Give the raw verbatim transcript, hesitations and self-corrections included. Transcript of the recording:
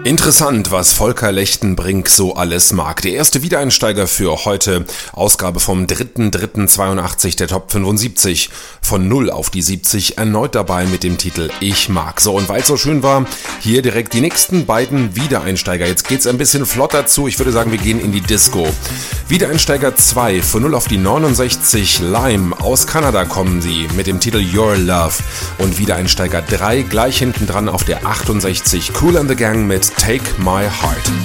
Interessant, was Volker Lechtenbrink so alles mag. Der erste Wiedereinsteiger für heute, Ausgabe vom dritter dritter zweiundachtzig, der Top fünfundsiebzig. Von null auf die siebzig, erneut dabei mit dem Titel Ich mag. So, und weil es so schön war, hier direkt die nächsten beiden Wiedereinsteiger. Jetzt geht's ein bisschen flotter zu, ich würde sagen, wir gehen in die Disco. Wiedereinsteiger zwei, von null auf die neunundsechzig, Lime. Aus Kanada kommen sie mit dem Titel Your Love. Und Wiedereinsteiger drei, gleich hinten dran auf der achtundsechzig, Kool and the Gang mit Take My Heart.